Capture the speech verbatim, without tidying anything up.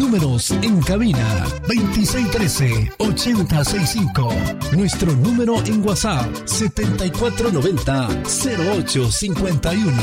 Números en cabina veintiséis trece, ochenta sesenta y cinco. Nuestro número en WhatsApp setenta y cuatro noventa, cero ocho cincuenta y uno.